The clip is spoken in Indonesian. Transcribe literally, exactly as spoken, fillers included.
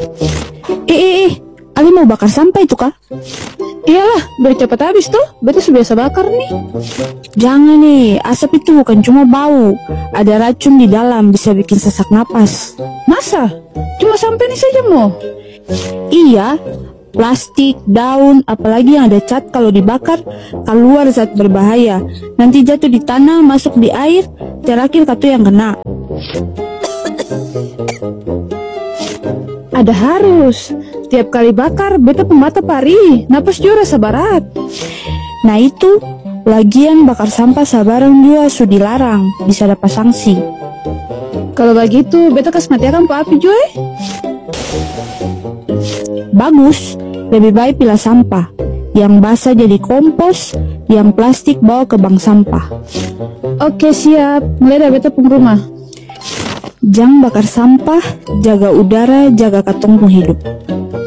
Eh, eh, eh, Ali mau bakar sampah itu kah? Iyalah, biar cepat habis tuh. Beta sudah biasa bakar nih. Jangan nih, asap itu bukan cuma bau. Ada racun di dalam, bisa bikin sesak napas. Masa? Cuma sampai ini saja mau? Iya, plastik, daun, apalagi yang ada cat kalau dibakar, keluar zat berbahaya. Nanti jatuh di tanah, masuk di air, terakhir katu yang kena. Ada harus. Tiap kali bakar, beta pemata pari. Napas juga rasa barat. Nah itu, lagian bakar sampah sabarang juga sudah dilarang, bisa dapat sanksi. Kalau begitu, beta kas matiakan po api juga. Bagus, lebih baik pilah sampah. Yang basah jadi kompos, yang plastik bawa ke bank sampah. Oke siap, mulai dari beta pung rumah. Jangan bakar sampah, jaga udara, jaga katong pung hidup.